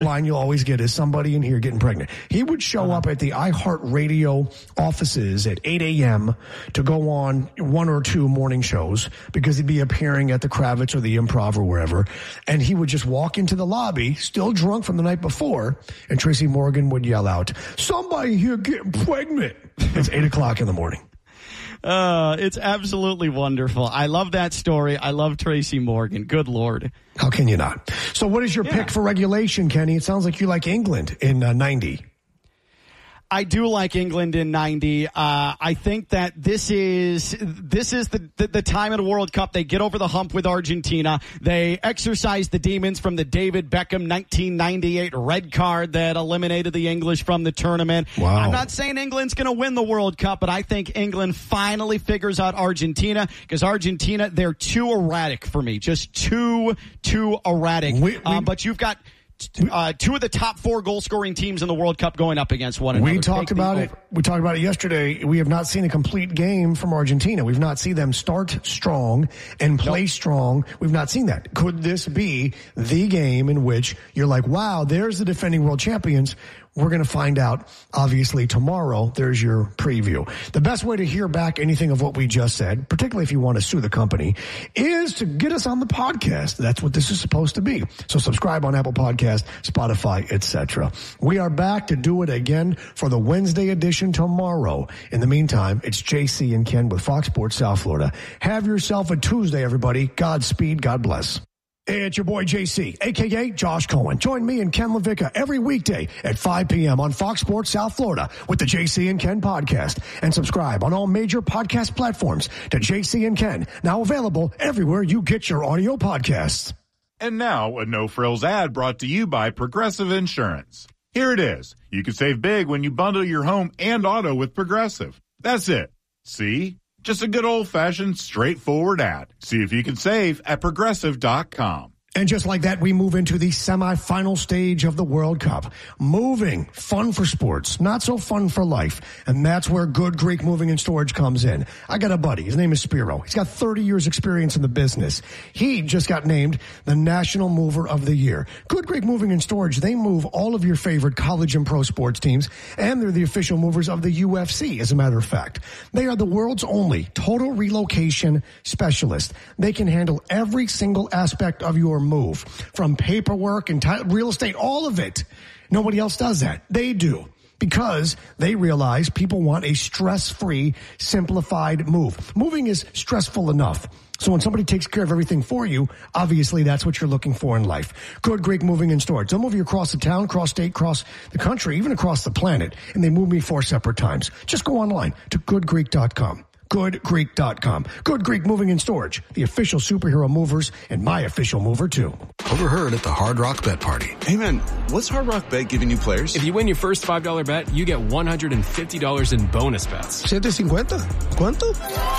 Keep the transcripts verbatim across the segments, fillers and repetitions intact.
headline you'll always get is somebody in here getting pregnant. He would show uh-huh. up at the iHeartRadio offices at eight a.m. to go on one or two morning shows because he'd be appearing at the Kravitz or the Improv or wherever. And he would just walk into the lobby, still drunk from the night before, and Tracy Morgan would yell out, "Somebody here getting pregnant." It's eight o'clock in the morning. Uh, it's absolutely wonderful. I love that story. I love Tracy Morgan. Good Lord. How can you not? So what is your yeah. pick for regulation, Kenny? It sounds like you like England in uh, ninety. I do like England in ninety. Uh, I think that this is this is the, the the time of the World Cup. They get over the hump with Argentina. They exercise the demons from the David Beckham nineteen ninety-eight red card that eliminated the English from the tournament. Wow. I'm not saying England's going to win the World Cup, but I think England finally figures out Argentina because Argentina, they're too erratic for me. Just too, too erratic. We, we, uh, but you've got... Uh, two of the top four goal-scoring teams in the World Cup going up against one another. We talked about it. We talked about it yesterday. We have not seen a complete game from Argentina. We've not seen them start strong and play nope. strong. We've not seen that. Could this be the game in which you're like, wow, there's the defending world champions? We're going to find out, obviously, tomorrow. There's your preview. The best way to hear back anything of what we just said, particularly if you want to sue the company, is to get us on the podcast. That's what this is supposed to be. So subscribe on Apple Podcast, Spotify, et cetera. We are back to do it again for the Wednesday edition tomorrow. In the meantime, it's J C and Ken with Fox Sports South Florida. Have yourself a Tuesday, everybody. Godspeed. God bless. It's your boy J C, a k a. Josh Cohen. Join me and Ken LaVicka every weekday at five p.m. on Fox Sports South Florida with the J C and Ken podcast. And subscribe on all major podcast platforms to J C and Ken, now available everywhere you get your audio podcasts. And now, a no-frills ad brought to you by Progressive Insurance. Here it is. You can save big when you bundle your home and auto with Progressive. That's it. See? Just a good old-fashioned, straightforward ad. See if you can save at Progressive dot com. And just like that, we move into the semifinal stage of the World Cup. Moving, fun for sports, not so fun for life. And that's where Good Greek Moving and Storage comes in. I got a buddy. His name is Spiro. He's got thirty years experience in the business. He just got named the National Mover of the Year. Good Greek Moving and Storage, they move all of your favorite college and pro sports teams, and they're the official movers of the U F C, as a matter of fact. They are the world's only total relocation specialist. They can handle every single aspect of your move, from paperwork and t- real estate, all of it. Nobody else does that. They do, because they realize people want a stress-free, simplified move. Moving is stressful enough. So when somebody takes care of everything for you, obviously that's what you're looking for in life. Good Greek Moving and Storage. They'll move you across the town, across state, across the country, even across the planet. And they move me four separate times. Just go online to good greek dot com. good greek dot com. Good Greek Moving and Storage, the official superhero movers and my official mover too. Overheard at the Hard Rock Bet Party. Hey man, what's Hard Rock Bet giving new players? If you win your first five dollar bet, you get one hundred fifty dollars in bonus bets. seven fifty? ¿Cuánto?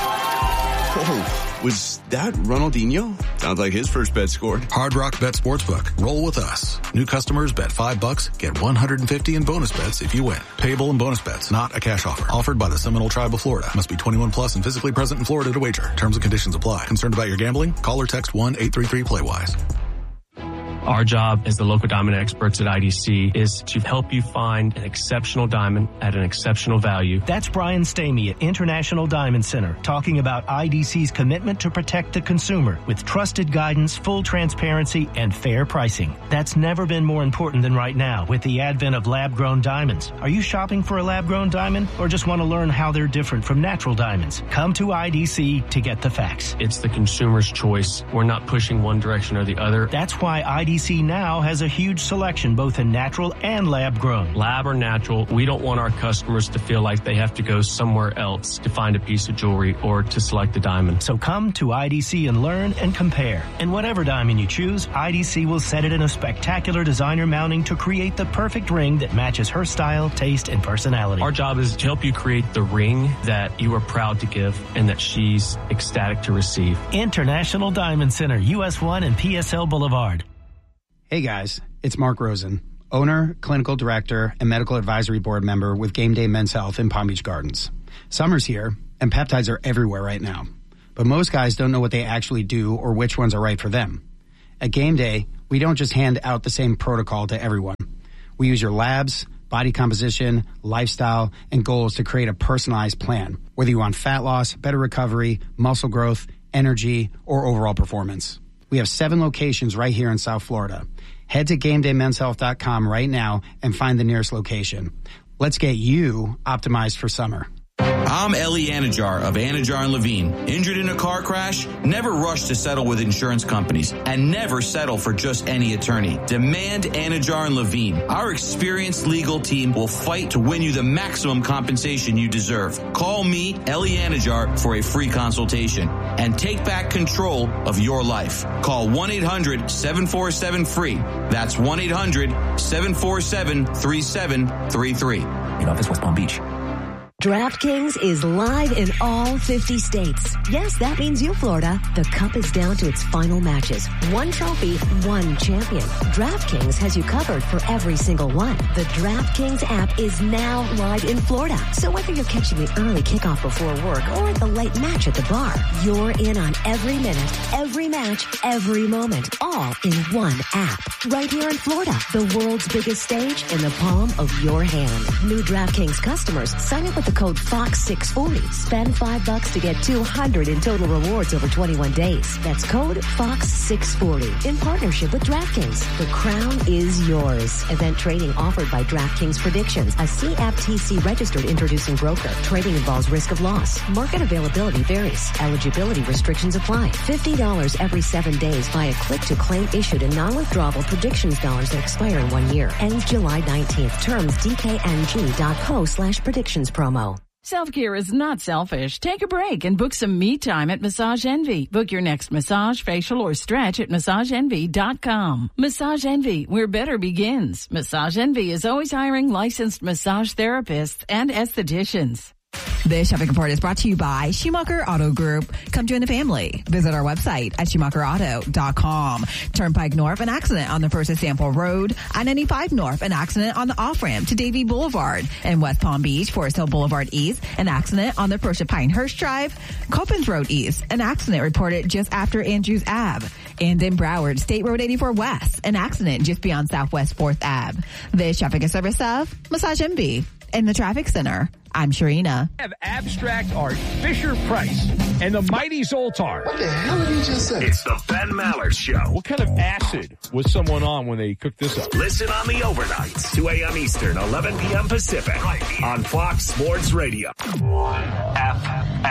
Oh, was that Ronaldinho? Sounds like his first bet scored. Hard Rock Bet Sportsbook. Roll with us. New customers bet five bucks, get one hundred fifty in bonus bets if you win. Payable in bonus bets, not a cash offer. Offered by the Seminole Tribe of Florida. Must be twenty-one plus and physically present in Florida to wager. Terms and conditions apply. Concerned about your gambling? Call or text one eight three three play wise. Our job as the local diamond experts at I D C is to help you find an exceptional diamond at an exceptional value. That's Brian Stamey at International Diamond Center, talking about I D C's commitment to protect the consumer with trusted guidance, full transparency, and fair pricing. That's never been more important than right now with the advent of lab-grown diamonds. Are you shopping for a lab-grown diamond or just want to learn how they're different from natural diamonds? Come to I D C to get the facts. It's the consumer's choice. We're not pushing one direction or the other. That's why I D C now has a huge selection both in natural and lab grown. Lab or natural, we don't want our customers to feel like they have to go somewhere else to find a piece of jewelry or to select a diamond. So come to I D C and learn and compare. And whatever diamond you choose, I D C will set it in a spectacular designer mounting to create the perfect ring that matches her style, taste, and personality. Our job is to help you create the ring that you are proud to give and that she's ecstatic to receive. International Diamond Center, U S one and P S L Boulevard. Hey guys, it's Mark Rosen, owner, clinical director, and medical advisory board member with Game Day Men's Health in Palm Beach Gardens. Summer's here, and peptides are everywhere right now. But most guys don't know what they actually do or which ones are right for them. At Game Day, We don't just hand out the same protocol to everyone. We use your labs, body composition, lifestyle, and goals to create a personalized plan, whether you want fat loss, better recovery, muscle growth, energy, or overall performance. We have seven locations right here in South Florida. Head to game day men's health dot com right now and find the nearest location. Let's get you optimized for summer. I'm Ellie Anajar of Anajar and Levine. Injured in a car crash? Never rush to settle with insurance companies and never settle for just any attorney. Demand Anajar and Levine. Our experienced legal team will fight to win you the maximum compensation you deserve. Call me, Ellie Anajar, for a free consultation and take back control of your life. Call one eight hundred seven four seven free. That's one eight hundred seven four seven three seven three three. In office, West Palm Beach. DraftKings is live in all fifty states. Yes, that means you, Florida. The Cup is down to its final matches. One trophy, one champion. DraftKings has you covered for every single one. The DraftKings app is now live in Florida. So whether you're catching the early kickoff before work or the late match at the bar, you're in on every minute, every match, every moment, all in one app. Right here in Florida, the world's biggest stage in the palm of your hand. New DraftKings customers, sign up with the code Fox six forty. Spend five bucks to get two hundred in total rewards over twenty-one days. That's code Fox six forty. In partnership with DraftKings. The crown is yours. Event trading offered by DraftKings Predictions, a C F T C registered introducing broker. Trading involves risk of loss. Market availability varies. Eligibility restrictions apply. fifty dollars every seven days via click to claim issued and non-withdrawable predictions dollars that expire in one year. Ends July nineteenth. Terms D K N G dot co slash predictions promo. Self-care is not selfish. Take a break and book some me time at Massage Envy. Book your next massage, facial, or stretch at massage envy dot com. Massage Envy, where better begins. Massage Envy is always hiring licensed massage therapists and estheticians. This shopping report is brought to you by Schumacher Auto Group. Come join the family. Visit our website at schumacher auto dot com. Turnpike North, an accident on the first of Sample Road. I ninety-five North, an accident on the off-ramp to Davie Boulevard. In West Palm Beach, Forest Hill Boulevard East, an accident on the approach to Pinehurst Drive. Coppins Road East, an accident reported just after Andrews Avenue. And in Broward, State Road eighty-four West, an accident just beyond Southwest fourth Avenue. This traffic is service of Massage Envy. In the traffic center, I'm Sharina. Have Abstract Art, Fisher Price, and the Mighty Zoltar. What the hell did he just say? It's the Ben Mallard Show. What kind of acid was someone on when they cooked this up? Listen on the overnights, two a.m. Eastern, eleven p.m. Pacific, right on Fox Sports Radio. F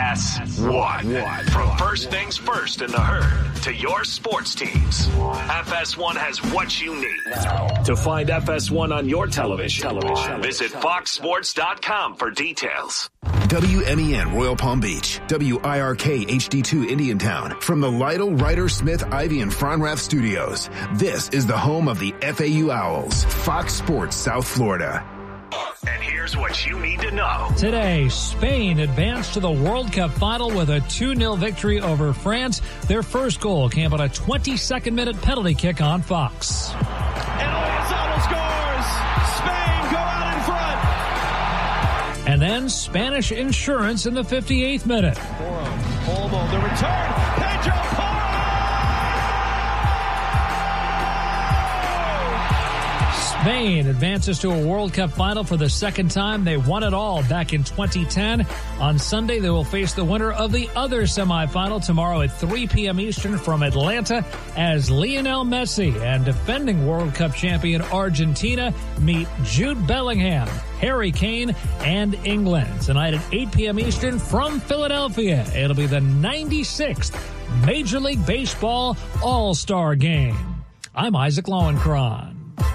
S one. From first things first in the herd to your sports teams, F S one has what you need. To find F S one on your television, television. visit fox sports dot com for details. W M E N Royal Palm Beach, W I R K H D two Indiantown. From the Lytle, Ryder, Smith, Ivy, and Fronrath studios, this is the home of the F A U Owls, Fox Sports South Florida. And here's what you need to know. Today, Spain advanced to the World Cup final with a two nil victory over France. Their first goal came on a twenty-second minute penalty kick on Fox. And Oyazabal scores! Spain go out in front! And then Spanish insurance in the fifty-eighth minute. Olmo, the return, Pedro Porro! Spain advances to a World Cup final for the second time. They won it all back in twenty ten. On Sunday, they will face the winner of the other semifinal tomorrow at three p.m. Eastern from Atlanta as Lionel Messi and defending World Cup champion Argentina meet Jude Bellingham, Harry Kane, and England. Tonight at eight p.m. Eastern from Philadelphia. It'll be the ninety-sixth Major League Baseball All-Star Game. I'm Isaac Lowenkron.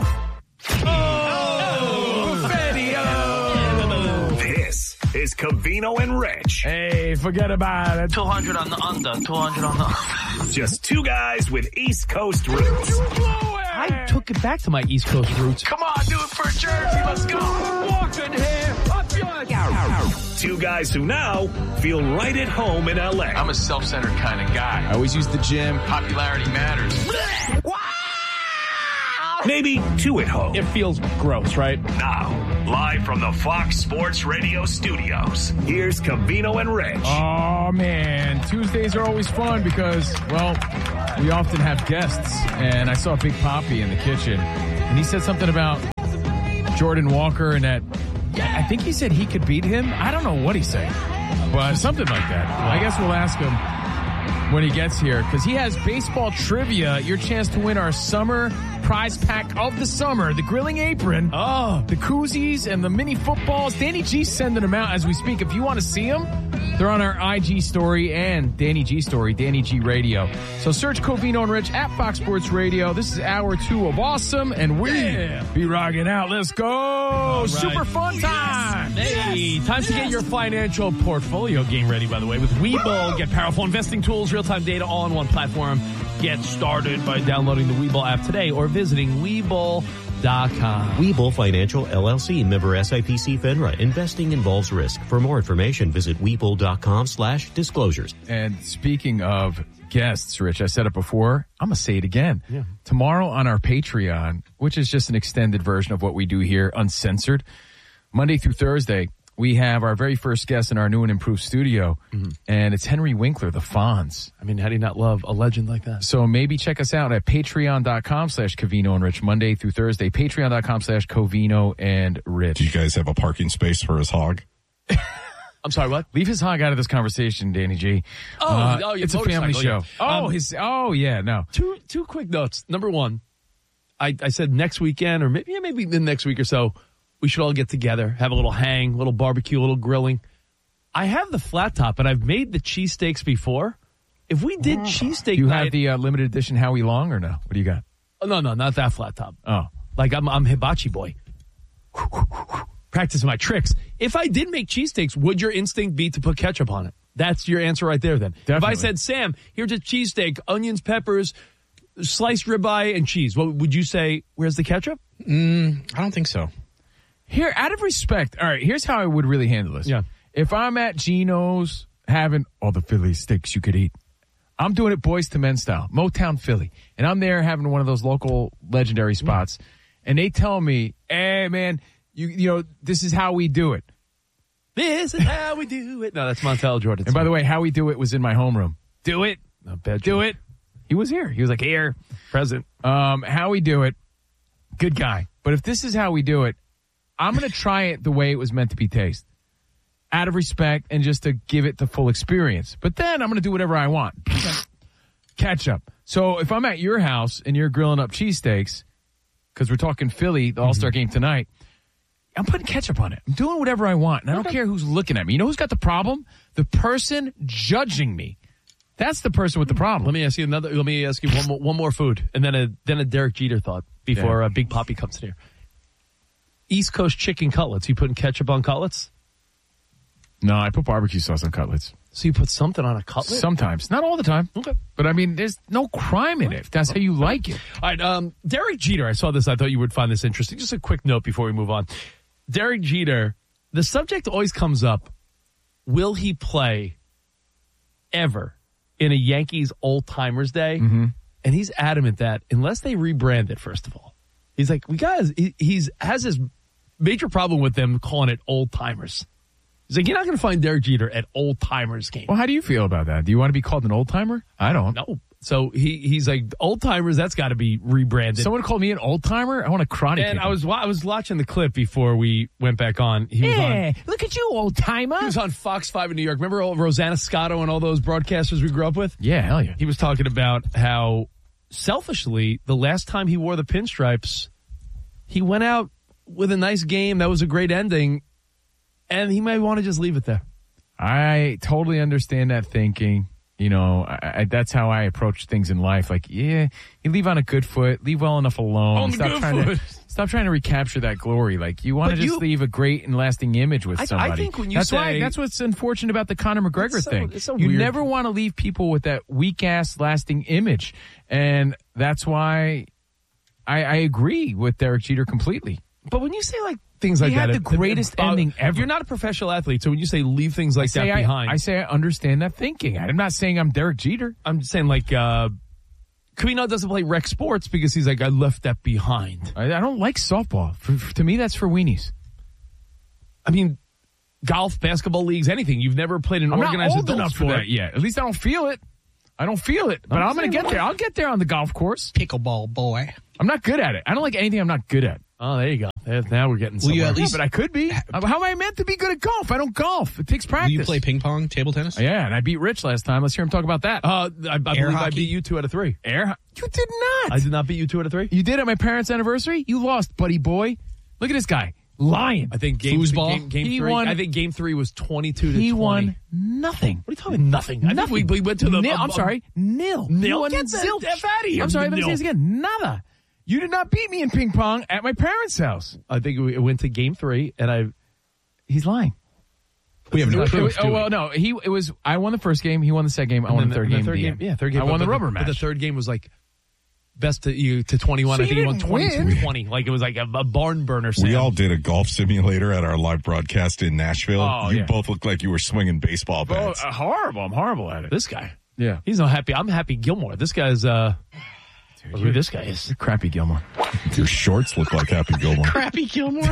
Oh, Fedio. This is Covino and Rich. Hey, forget about it. two hundred on the under, two hundred on the under. Just two guys with East Coast roots. I took it back to my East Coast roots. Come on, do it for Jersey. Let's go. Walking here. Up yours. Two guys who now feel right at home in L A. I'm a self-centered kind of guy. I always use the gym. Popularity matters. Maybe two at home. It feels gross, right? Now, live from the Fox Sports Radio studios, here's Covino and Rich. Oh, man. Tuesdays are always fun because, well, we often have guests, and I saw Big Papi in the kitchen, and he said something about Jordan Walker and that, yeah, I think he said he could beat him. I don't know what he said, but something like that. I guess we'll ask him when he gets here, because he has baseball trivia, your chance to win our summer prize pack of the summer, the grilling apron, oh, the koozies, and the mini footballs. Danny G's sending them out as we speak. If you want to see them, they're on our I G story and Danny G story, Danny G Radio. So search Covino and Rich at Fox Sports Radio. This is hour two of awesome, and we yeah. be rocking out. Let's go. Right. Super fun time. Yes. Hey, yes. Time to get your financial portfolio game ready, by the way, with Webull. Get powerful investing tools, real-time data, all on one platform. Get started by downloading the Webull app today or visiting Webull dot com. Webull Financial, L L C, member S I P C FINRA. Investing involves risk. For more information, visit Webull dot com slash disclosures. And speaking of guests, Rich, I said it before. I'm going to say it again. Yeah. Tomorrow on our Patreon, which is just an extended version of what we do here, uncensored, Monday through Thursday, we have our very first guest in our new and improved studio, mm-hmm. and it's Henry Winkler, the Fonz. I mean, how do you not love a legend like that? So maybe check us out at patreon dot com slash Covino and Rich, Monday through Thursday, patreon dot com slash Covino and Rich. Do you guys have a parking space for his hog? I'm sorry, what? Leave his hog out of this conversation, Danny G. Oh, uh, oh it's a family show. Yeah. Oh, um, his, oh, yeah, no. Two two quick notes. Number one, I, I said next weekend, or maybe, yeah, maybe the next week or so, we should all get together, have a little hang, a little barbecue, a little grilling. I have the flat top, and I've made the cheesesteaks before. If we did cheesesteak You night, have the uh, limited edition Howie Long or no? What do you got? Oh, no, no, not that flat top. Oh. Like I'm I'm hibachi boy. Practicing my tricks. If I did make cheesesteaks, would your instinct be to put ketchup on it? That's your answer right there then. Definitely. If I said, Sam, here's a cheesesteak, onions, peppers, sliced ribeye, and cheese, what would you say, where's the ketchup? Mm, I don't think so. Here, out of respect, all right, here's how I would really handle this. Yeah. If I'm at Geno's having all the Philly steaks you could eat, I'm doing it Boys to Men style, Motown Philly. And I'm there having one of those local legendary spots. Mm. And they tell me, hey, man, you you know, this is how we do it. This is how we do it. No, that's Montel Jordan. And by the way, how we do it was in my homeroom. Do it. No, bad do joke. it. He was here. He was like, here. Present. Um, how we do it. Good guy. But if this is how we do it, I'm going to try it the way it was meant to be tasted, out of respect and just to give it the full experience. But then I'm going to do whatever I want. Ketchup. So if I'm at your house and you're grilling up cheesesteaks, because we're talking Philly, the All-Star mm-hmm. game tonight, I'm putting ketchup on it. I'm doing whatever I want, and I don't okay. care who's looking at me. You know who's got the problem? The person judging me. That's the person with the problem. Let me ask you another. Let me ask you one more, one more food, and then a then a Derek Jeter thought before yeah. uh, Big Papi comes in here. East Coast chicken cutlets. You putting ketchup on cutlets? No, I put barbecue sauce on cutlets. So you put something on a cutlet? Sometimes. Not all the time. Okay. But, I mean, there's no crime in it if that's how you like it. All right. Um, Derek Jeter. I saw this. I thought you would find this interesting. Just a quick note before we move on. Derek Jeter, the subject always comes up. Will he play ever in a Yankees old-timers day? Mm-hmm. And he's adamant that unless they rebrand it, first of all. He's like, we guys, he he's, has this major problem with them calling it old-timers. He's like, you're not going to find Derek Jeter at old-timers game. Well, how do you feel about that? Do you want to be called an old-timer? I don't. No. So he he's like, old-timers, that's got to be rebranded. Someone called me an old-timer? I want to karate And kick I was I was watching the clip before we went back on. He was hey, on, look at you, old-timer. He was on Fox five in New York. Remember all Rosanna Scotto and all those broadcasters we grew up with? Yeah, hell yeah. He was talking about how, selfishly, the last time he wore the pinstripes, he went out with a nice game. That was a great ending. And he might want to just leave it there. I totally understand that thinking. You know, I, I, that's how I approach things in life. Like, yeah, you leave on a good foot, leave well enough alone. On stop the good trying foot. to stop trying to recapture that glory. Like, you want to just you, leave a great and lasting image with I, somebody. I think when you that's say why, that's what's unfortunate about the Conor McGregor so, thing. It's so you weird. never want to leave people with that weak ass lasting image, and that's why I, I agree with Derek Jeter completely. But when you say like things like he that, had the it, greatest it, it, ending ever. You're not a professional athlete, so when you say leave things like that I, behind, I say I understand that thinking. I'm not saying I'm Derek Jeter. I'm just saying like uh, Camino doesn't play rec sports because he's like, I left that behind. I, I don't like softball. For, for, to me, that's for weenies. I mean, golf, basketball leagues, anything. You've never played an I'm organized not old adult enough sport for that yet. At least I don't feel it. I don't feel it, but I'm, I'm going to get there. I'll get there on the golf course. Pickleball boy. I'm not good at it. I don't like anything I'm not good at. Oh, there you go. Now we're getting somewhere. Will you at least, yeah, but I could be. How am I meant to be good at golf? I don't golf. It takes practice. Will you play ping pong, table tennis? Yeah, and I beat Rich last time. Let's hear him talk about that. Uh, I, I believe hockey? I beat you two out of three. Air? You did not. I did not beat you two out of three? You did at my parents' anniversary? You lost, buddy boy. Look at this guy. Lying. I think game, Foosball? game, game He three. won- I think game three was twenty-two to He twenty. won nothing. What are you talking nothing? I Nothing. think we, we went to the. Nil. um, I'm sorry. Nil. Nil? You won Get the zilch. F out of here. I'm sorry. Let me Nil. say this again. Nada. You did not beat me in ping pong at my parents' house. I think we went to game three, and I. He's lying. We have no It proof. was- do oh we? well, no. He it was. I won the first game. He won the second game. I and won then the third and game. third the game. end. Yeah, third game. I but- won the but rubber but match. The third game was like best to you to twenty-one. So I think you you won didn't twenty-two win. twenty. Like it was like a, a barn burner. Sam. We all did a golf simulator at our live broadcast in Nashville. Oh, you yeah. both looked like you were swinging baseball Oh, bats. uh, horrible. I'm horrible at it. This guy. Yeah. He's not happy. I'm happy Gilmore. This guy's. uh Dude, who this guy is. Crappy Gilmore. Your shorts look like Happy Gilmore. Crappy Gilmore.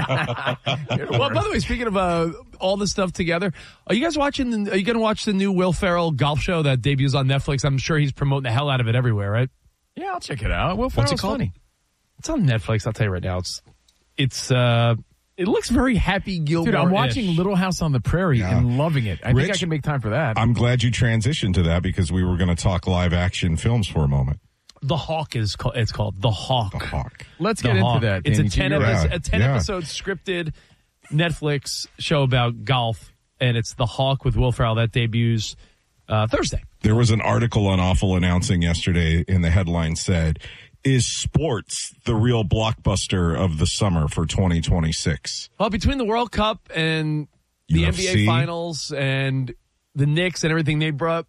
Well, by the way, speaking of uh, all this stuff together, are you guys watching? The, are you going to watch the new Will Ferrell golf show that debuts on Netflix? I'm sure he's promoting the hell out of it everywhere, right? Yeah, I'll check it out. Will What's Ferrell's it called? funny. It's on Netflix. I'll tell you right now. It's it's uh, it looks very Happy Gilmore. Dude, I'm watching Little House on the Prairie Yeah. and loving it. I think I Rich, can make time for that. I'm glad you transitioned to that because we were going to talk live action films for a moment. The Hawk is called. It's called The Hawk. The Hawk. Let's The get Hawk. into that. It's Danny. a ten You're right. episode, a ten Yeah. episode scripted Netflix show about golf, and it's The Hawk with Will Ferrell that debuts uh, Thursday. There was an article on Awful announcing yesterday, and the headline said, "Is sports the real blockbuster of the summer for twenty twenty-six?" Well, between the World Cup and the U F C. N B A Finals and the Knicks and everything they brought,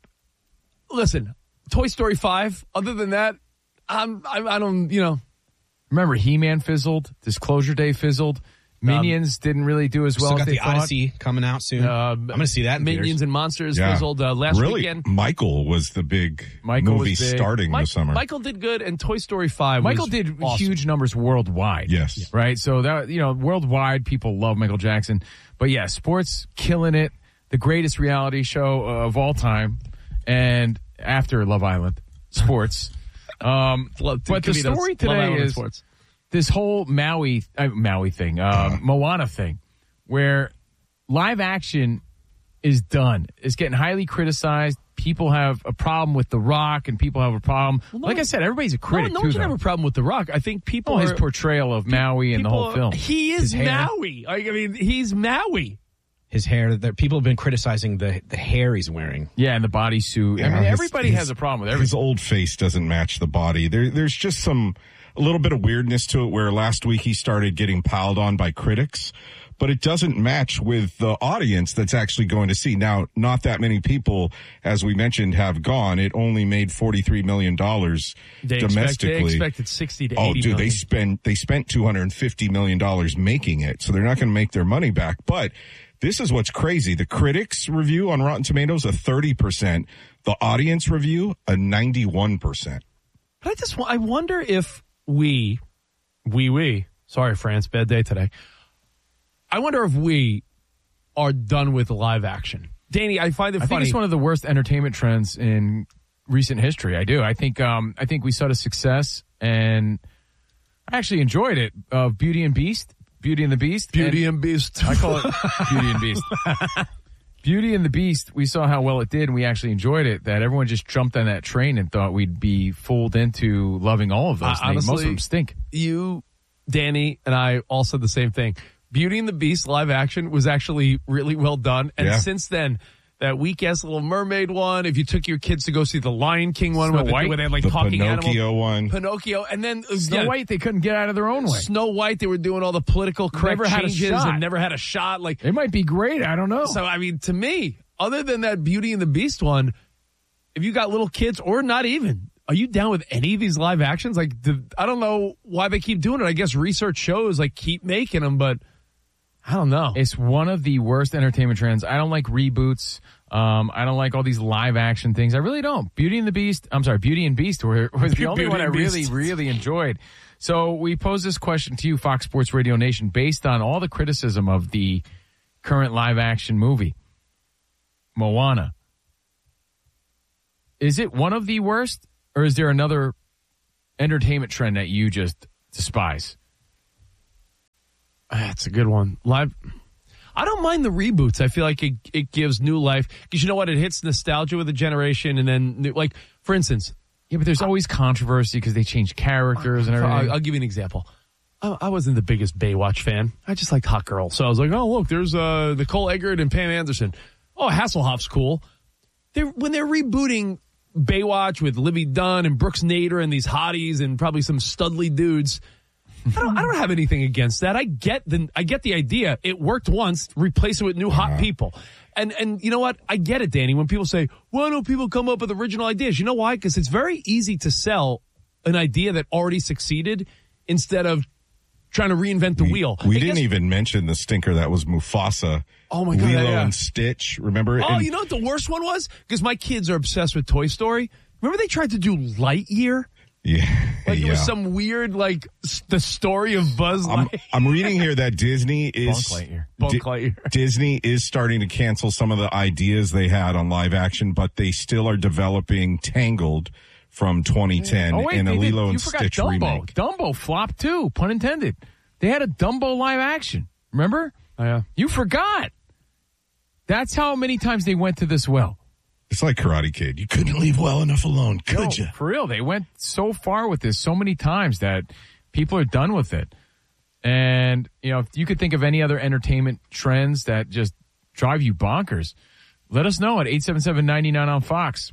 listen, Toy Story five. Other than that, I'm, I, I don't, you know. Remember, He-Man fizzled. Disclosure Day fizzled. Minions um, didn't really do as well Still as got they the thought. Odyssey coming out soon. Uh, I'm going to see that in Minions theaters. and Monsters Yeah. fizzled uh, last really, weekend. Michael was the big Michael movie was big. starting Mike, this summer. Michael did good, and Toy Story five Michael was did awesome. huge numbers worldwide. Yes. Right? So, that you know, worldwide, people love Michael Jackson. But yeah, sports killing it. The greatest reality show of all time. And after Love Island, sports. Um, Love- but the give me those story Love today Island is sports. this whole Maui uh, Maui thing, um, uh, Moana thing, where live action is done. It's getting highly criticized. People have a problem with The Rock, and people have a problem. Well, no like one- I said, everybody's a critic no, no too. one should though. have a problem with The Rock. I think people Oh, his are- portrayal of Maui and the whole people- film. He His is hair. Maui. I mean, he's Maui. His hair. There, people have been criticizing the the hair he's wearing. Yeah, and the bodysuit. I Yeah, mean, his- everybody his- has a problem with His everything. old face doesn't match the body. There, there's just some, a little bit of weirdness to it where last week he started getting piled on by critics, but it doesn't match with the audience that's actually going to see. Now, not that many people, as we mentioned, have gone. It only made forty-three million dollars They expect- domestically. they expected sixty to Oh, eighty dude, million. they spent, they spent two hundred fifty million dollars making it, so they're not going to make their money back. But this is what's crazy. The critics review on Rotten Tomatoes, a thirty percent. The audience review, a ninety-one percent. But I just, wa- I wonder if we, we, we, sorry, France, bad day today. I wonder if we are done with live action. Danny, I find it I funny. think it's one of the worst entertainment trends in recent history. I do. I think. Um, I think we saw the success, and I actually enjoyed it. Of Beauty and Beast, Beauty and the Beast, Beauty and Beast. I call it Beauty and Beast. Beauty and the Beast. We saw how well it did, and we actually enjoyed it. That everyone just jumped on that train and thought we'd be fooled into loving all of those Uh, things. honestly, Most of them stink. You, Danny, and I all said the same thing. Beauty and the Beast live action was actually really well done. And Yeah. since then, that weak ass Little Mermaid one, if you took your kids to go see the Lion King one, Snow where, they, White? where they had like The talking Pinocchio animal. one. Pinocchio. And then uh, Snow yeah, White, they couldn't get out of their own way. Snow White, they were doing all the political correct Never had a changes shot. and never had a shot. Like, It might be great. I don't know. so, I mean, to me, other than that Beauty and the Beast one, if you got little kids or not even, are you down with any of these live actions? Like, the, I don't know why they keep doing it. I guess research shows like keep making them, but I don't know. It's one of the worst entertainment trends. I don't like reboots. Um, I don't like all these live action things. I really don't. Beauty and the Beast. I'm sorry, Beauty and Beast were, was the only Beauty one I and really, Beast. really enjoyed. So we pose this question to you, Fox Sports Radio Nation, based on all the criticism of the current live action movie, Moana. Is it one of the worst, or is there another entertainment trend that you just despise? That's a good one. Live. I don't mind the reboots. I feel like it it gives new life because you know what? It hits nostalgia with a generation, and then new, like for instance, yeah, but there's always controversy because they change characters and everything. I'll, I'll give you an example. I, I wasn't the biggest Baywatch fan. I just liked Hot Girl, so I was like, oh look, there's uh, Nicole Eggert and Pam Anderson. Oh, Hasselhoff's cool. They're when they're rebooting Baywatch with Livy Dunn and Brooks Nader and these hotties and probably some studly dudes. I don't, I don't have anything against that. I get the I get the idea. It worked once. Replace it with new hot people. And and you know what? I get it, Danny. When people say, why don't people come up with original ideas? You know why? Because it's very easy to sell an idea that already succeeded instead of trying to reinvent the we, wheel. We I didn't guess, even mention the stinker that was Mufasa. Oh my God, Lilo yeah. and Stitch. Remember? Oh, and, you know what the worst one was? Because my kids are obsessed with Toy Story. Remember they tried to do Lightyear? Yeah. Like it yeah. was some weird, like, s- the story of Buzz I'm, Lightyear. I'm reading here that Disney is Bunk Lightyear. Bunk Di- Lightyear. Disney is starting to cancel some of the ideas they had on live action, but they still are developing Tangled from twenty ten Oh, wait, and a they did- Lilo you and forgot Stitch Dumbo. remake. Dumbo flopped too, pun intended. They had a Dumbo live action. Remember? Oh, yeah. You forgot. That's how many times they went to this well. It's like Karate Kid. You couldn't leave well enough alone, could No, you? for real. They went so far with this so many times that people are done with it. And, you know, if you could think of any other entertainment trends that just drive you bonkers, let us know at eight seven seven, nine nine on Fox.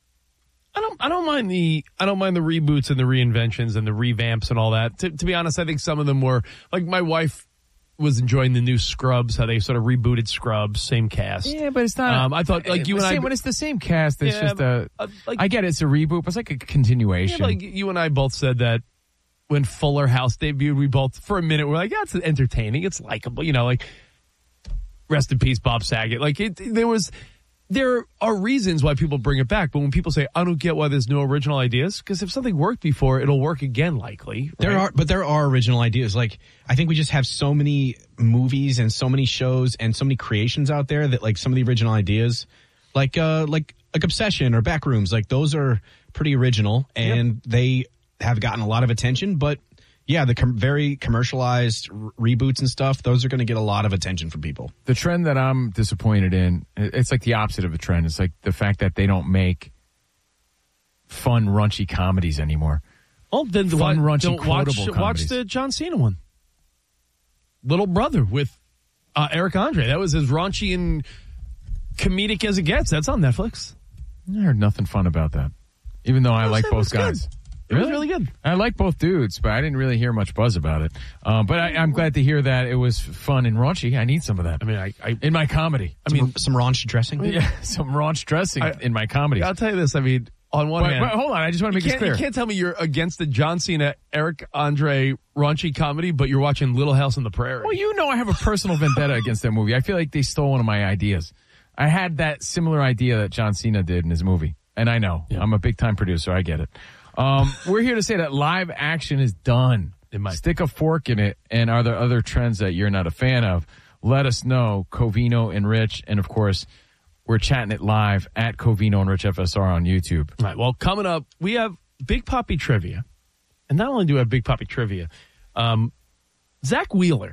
I don't. I don't mind the. I don't mind the reboots and the reinventions and the revamps and all that. To, to be honest, I think some of them were like my wife was enjoying the new Scrubs, how they sort of rebooted Scrubs, same cast. Yeah, but it's not. Um, I thought like you and I. When it's the same cast, it's Yeah, just a. uh, like- I get it, it's a reboot, but it's like a continuation. Yeah, like you and I both said that when Fuller House debuted, we both for a minute were like, yeah, it's entertaining, it's likable, you know, like rest in peace, Bob Saget. Like it, there was. There are reasons why people bring it back, but when people say, I don't get why there's no original ideas, because if something worked before, it'll work again, likely. Right? There are, but there are original ideas. Like, I think we just have so many movies and so many shows and so many creations out there that, like, some of the original ideas, like, uh, like, like Obsession or Backrooms, like, those are pretty original and yep. they have gotten a lot of attention, but yeah, the com- very commercialized r- reboots and stuff, those are going to get a lot of attention from people. The trend that I'm disappointed in, it's like the opposite of a trend. It's like the fact that they don't make fun, raunchy comedies anymore. Oh, then fun, watch, raunchy, quotable watch, comedies. watch the John Cena one. Little Brother with uh, Eric Andre. That was as raunchy and comedic as it gets. That's on Netflix. I heard nothing fun about that, even though I like both guys. Good. It really? was really good. I like both dudes, but I didn't really hear much buzz about it. Um, but I, I'm glad to hear that it was fun and raunchy. I need some of that. I mean, I, I in my comedy. I mean, some raunch dressing. Yeah, some raunch dressing I, in my comedy. I'll tell you this. I mean, on one but, hand, but hold on. I just want to make this clear. You can't tell me you're against the John Cena, Eric Andre raunchy comedy, but you're watching Little House on the Prairie. Well, you know, I have a personal vendetta against that movie. I feel like they stole one of my ideas. I had that similar idea that John Cena did in his movie, and I know yeah. I'm a big time producer. I get it. Um, we're here to say that live action is done. It might. Stick a fork in it. And are there other trends that you're not a fan of? Let us know. Covino and Rich. And, of course, we're chatting it live at Covino and Rich F S R on YouTube. All right. Well, coming up, we have Big Papi Trivia. And not only do we have Big Papi Trivia, um, Zach Wheeler,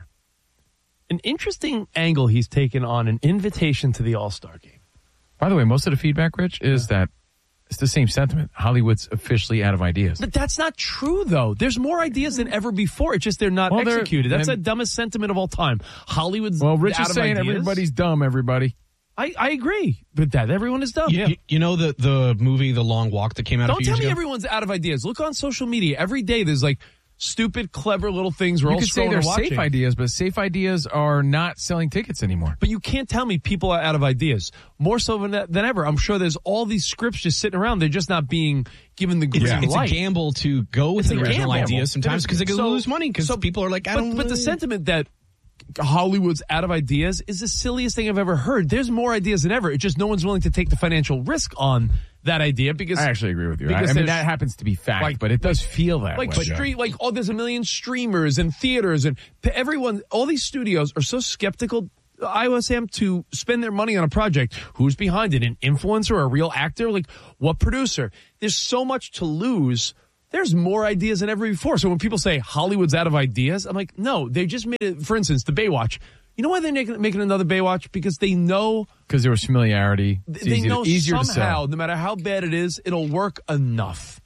an interesting angle he's taken on an invitation to the All-Star game. By the way, most of the feedback, Rich, is yeah. that it's the same sentiment. Hollywood's officially out of ideas. But that's not true, though. There's more ideas than ever before. It's just they're not well, executed. They're, that's the dumbest sentiment of all time. Hollywood's well, Rich out is saying of ideas. Everybody's dumb, everybody. I, I agree with that. Everyone is dumb. Yeah. You, you know the, the movie The Long Walk that came out Don't a few tell years me ago? everyone's out of ideas. Look on social media. Every day there's like stupid, clever little things we're you all could say scrolling they're and watching. safe ideas, but safe ideas are not selling tickets anymore. But you can't tell me people are out of ideas. More so than, than ever. I'm sure there's all these scripts just sitting around. They're just not being given the green it's, it's light. a gamble to go with it's an original idea sometimes because they could so, lose money because so, people are like, I but, don't but the sentiment that Hollywood's out of ideas is the silliest thing I've ever heard. There's more ideas than ever. It's just no one's willing to take the financial risk on that idea because I actually agree with you. Because I, I mean, that happens to be fact, like, but it does feel that like way. street, like oh, there's a million streamers and theaters and everyone. All these studios are so skeptical I O S A M to spend their money on a project. Who's behind it? An influencer, a real actor? Like, what producer? There's so much to lose. There's more ideas than ever before. So when people say Hollywood's out of ideas, I'm like, no, they just made it. For instance, the Baywatch. You know why they're making, making another Baywatch? Because they know. Because there was familiarity. It's they easier, know easier somehow, to no matter how bad it is, it'll work enough.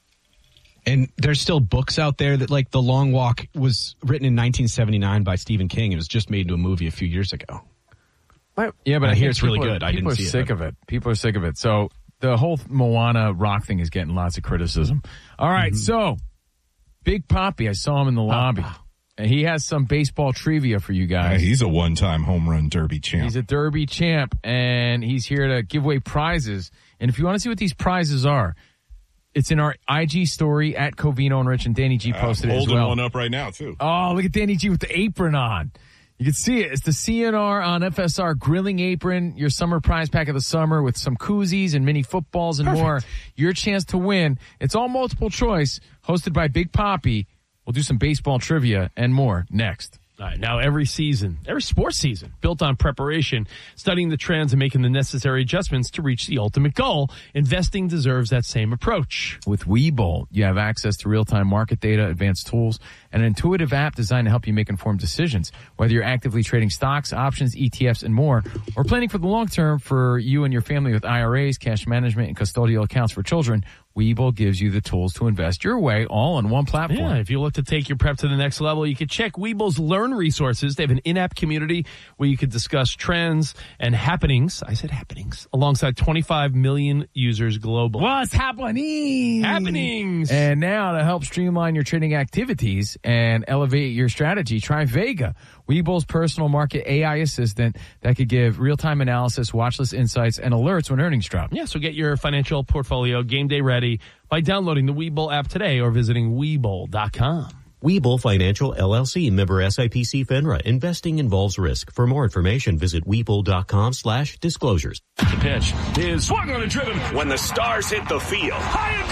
And there's still books out there that, like, The Long Walk was written in nineteen seventy-nine by Stephen King. It was just made into a movie a few years ago. Yeah, but I, I hear it's really people, good. I people didn't are see sick it. of it. People are sick of it. So the whole Moana rock thing is getting lots of criticism. All right, Mm-hmm. so Big Papi, I saw him in the lobby. Uh, and he has some baseball trivia for you guys. Yeah, he's a one-time home run derby champ. He's a derby champ, and he's here to give away prizes. And if you want to see what these prizes are, it's in our I G story at Covino and Rich, and Danny G posted uh, it as well. Holding one up right now, too. Oh, look at Danny G with the apron on. You can see it. It's the C N R on F S R grilling apron, your summer prize pack of the summer with some koozies and mini footballs and Perfect. more. Your chance to win. It's all multiple choice, hosted by Big Papi. We'll do some baseball trivia and more next. All right, now every season, every sports season, built on preparation, studying the trends and making the necessary adjustments to reach the ultimate goal. Investing deserves that same approach. With Webull, you have access to real-time market data, advanced tools, and an intuitive app designed to help you make informed decisions. Whether you're actively trading stocks, options, E T Fs, and more, or planning for the long term for you and your family with I R As, cash management, and custodial accounts for children, Webull gives you the tools to invest your way all on one platform. Yeah, if you look to take your prep to the next level, you can check Webull's Learn resources. They have an in-app community where you can discuss trends and happenings. I said happenings. Alongside twenty-five million users globally. What's happening? Happenings. And now to help streamline your trading activities and elevate your strategy, try Vega, Webull's personal market A I assistant that could give real-time analysis, watchlist insights, and alerts when earnings drop. Yeah, so get your financial portfolio game day ready by downloading the Webull app today or visiting Webull dot com. Webull Financial L L C, member S I P C FINRA. Investing involves risk. For more information, visit Webull.com slash disclosures. The pitch is swung on and driven when the Stars hit the field. High and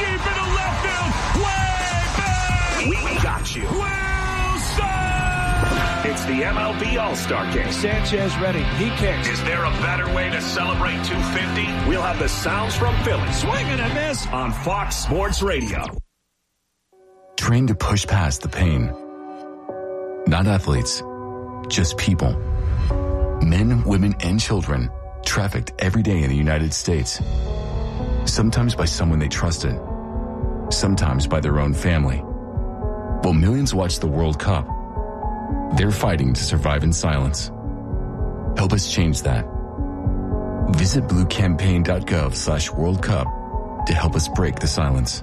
deep in the left field. Way back. We got you. Wilson! It's the M L B All-Star Game. Sanchez ready. He kicks. Is there a better way to celebrate two fifty? We'll have the sounds from Philly. Swing and a miss. On Fox Sports Radio. Trained to push past the pain. Not athletes, just people. Men, women, and children trafficked every day in the United States. Sometimes by someone they trusted. Sometimes by their own family. While millions watch the World Cup, they're fighting to survive in silence. Help us change that. Visit bluecampaign.gov slash World Cup to help us break the silence.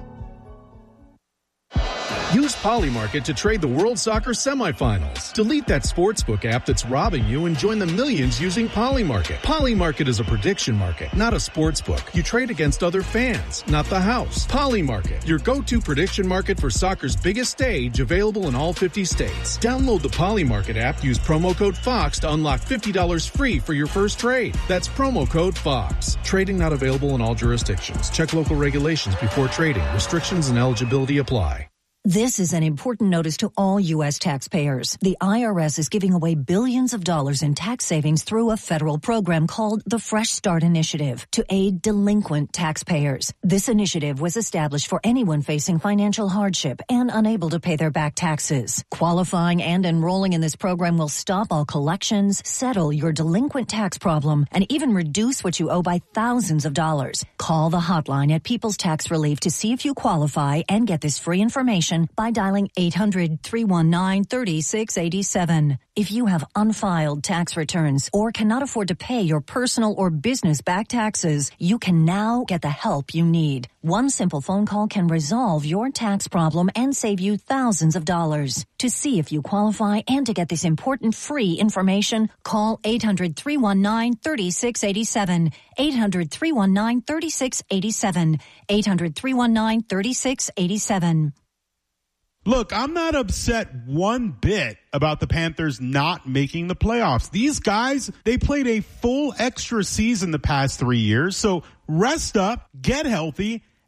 Use Polymarket to trade the World Soccer semifinals. Delete that sportsbook app that's robbing you and join the millions using Polymarket. Polymarket is a prediction market, not a sportsbook. You trade against other fans, not the house. Polymarket, your go-to prediction market for soccer's biggest stage, available in all fifty states. Download the Polymarket app, use promo code FOX to unlock fifty dollars free for your first trade. That's promo code FOX. Trading not available in all jurisdictions. Check local regulations before trading. Restrictions and eligibility apply. This is an important notice to all U S taxpayers. The I R S is giving away billions of dollars in tax savings through a federal program called the Fresh Start Initiative to aid delinquent taxpayers. This initiative was established for anyone facing financial hardship and unable to pay their back taxes. Qualifying and enrolling in this program will stop all collections, settle your delinquent tax problem, and even reduce what you owe by thousands of dollars. Call the hotline at People's Tax Relief to see if you qualify and get this free information by dialing eight hundred, three one nine, three six eight seven. If you have unfiled tax returns or cannot afford to pay your personal or business back taxes, you can now get the help you need. One simple phone call can resolve your tax problem and save you thousands of dollars. To see if you qualify and to get this important free information, call eight hundred, three one nine, three six eight seven. eight hundred, three one nine, three six eight seven. eight hundred, three one nine, three six eight seven. Look, I'm not upset one bit about the Panthers not making the playoffs. These guys, they played a full extra season the past three years. So rest up, get healthy,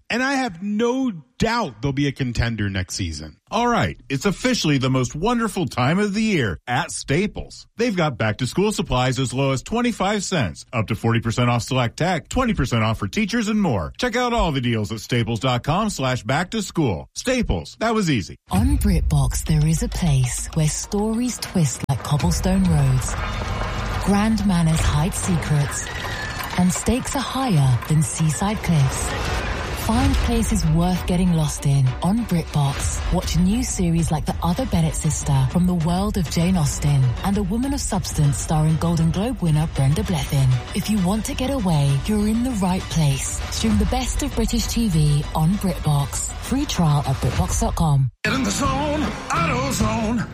and I have no doubt they'll be a contender next season. All right, it's officially the most wonderful time of the year at Staples. They've got back-to-school supplies as low as twenty-five cents, up to forty percent off select tech, twenty percent off for teachers, and more. Check out all the deals at staples.com slash back-to-school. Staples, that was easy. On BritBox, there is a place where stories twist like cobblestone roads, grand manners hide secrets, and stakes are higher than seaside cliffs. Find places worth getting lost in on BritBox. Watch new series like The Other Bennett Sister from the world of Jane Austen and A Woman of Substance starring Golden Globe winner Brenda Blethyn. If you want to get away, you're in the right place. Stream the best of British T V on BritBox. Free trial at BritBox dot com. Get in the zone, AutoZone.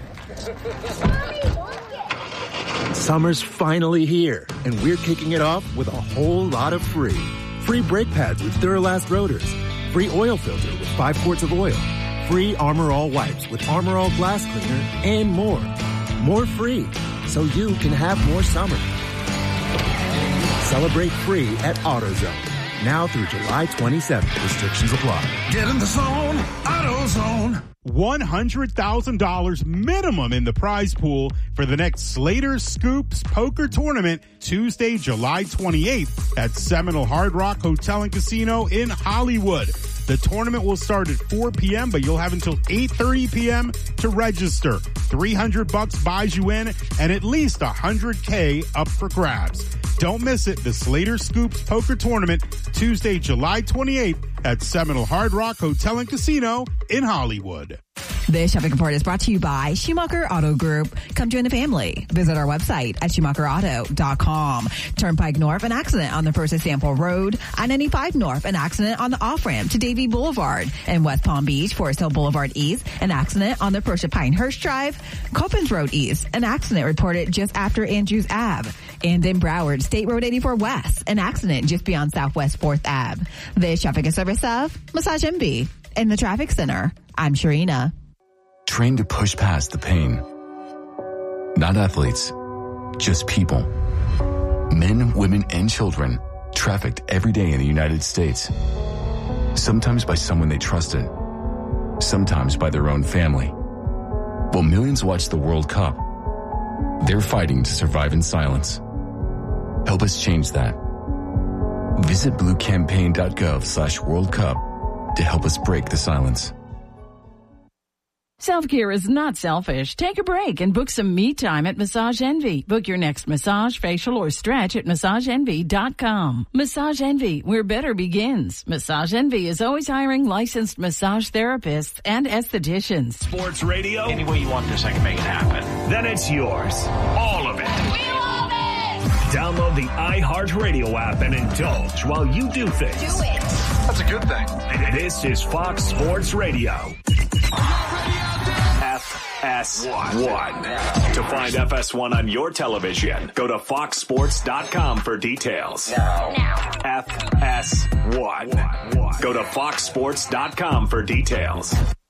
Summer's finally here, and we're kicking it off with a whole lot of free. Free brake pads with Duralast rotors. Free oil filter with five quarts of oil. Free Armor All wipes with Armor All glass cleaner, and more. More free, so you can have more summer. Celebrate free at AutoZone. Now through July twenty-seventh. Restrictions apply. Get in the zone, AutoZone. one hundred thousand dollars minimum in the prize pool for the next Slater Scoops Poker Tournament Tuesday, July twenty-eighth at Seminole Hard Rock Hotel and Casino in Hollywood. The tournament will start at four p.m., but you'll have until eight thirty p.m. to register. three hundred bucks buys you in and at least one hundred K up for grabs. Don't miss it. The Slater Scoops Poker Tournament Tuesday, July twenty-eighth at Seminole Hard Rock Hotel and Casino in Hollywood. This shopping report is brought to you by Schumacher Auto Group. Come join the family. Visit our website at schumacher auto dot com. Turnpike North, an accident on the First Sample Road. I ninety-five North, an accident on the off-ramp to Davie Boulevard. In West Palm Beach, Forest Hill Boulevard East, an accident on the Persia Pinehurst Drive. Coppins Road East, an accident reported just after Andrews Ave. And in Broward, State Road eighty-four West, an accident just beyond Southwest fourth Avenue. This traffic and service of Massage Envy. In the traffic center, I'm Sharina. Trained to push past the pain. Not athletes, just people. Men, women, and children trafficked every day in the United States. Sometimes by someone they trusted. Sometimes by their own family. While millions watch the World Cup, they're fighting to survive in silence. Help us change that. Visit bluecampaign.gov slash World Cup to help us break the silence. Self-care is not selfish. Take a break and book some me time at Massage Envy. Book your next massage, facial, or stretch at massage envy dot com. Massage Envy, where better begins. Massage Envy is always hiring licensed massage therapists and estheticians. Sports radio. Any way you want this, I can make it happen. Then it's yours. All of it. We love it! Download the iHeartRadio app and indulge while you do things. Do it. That's a good thing. This is Fox Sports Radio. F S one. To find F S one on your television, go to fox sports dot com for details. Now. Now. F S one. Go to fox sports dot com for details.